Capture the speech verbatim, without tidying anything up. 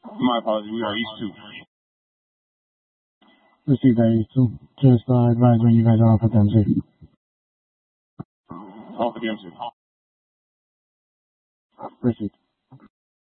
My apologies. We are East two. Received that East two. Just uh, advise when you guys are off at the M C. Off at the M C. Received.